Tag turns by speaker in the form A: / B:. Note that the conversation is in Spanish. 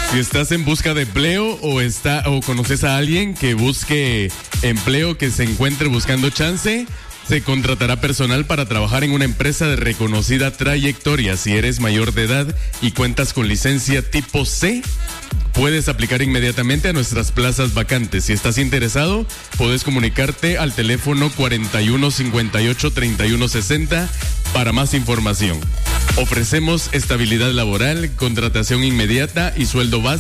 A: Si estás en busca de empleo o conoces a alguien que busque empleo, que se encuentre buscando chance, se contratará personal para trabajar en una empresa de reconocida trayectoria. Si eres mayor de edad y cuentas con licencia tipo C, puedes aplicar inmediatamente a nuestras plazas vacantes. Si estás interesado, puedes comunicarte al teléfono 4158-3160 para más información. Ofrecemos estabilidad laboral, contratación inmediata y sueldo básico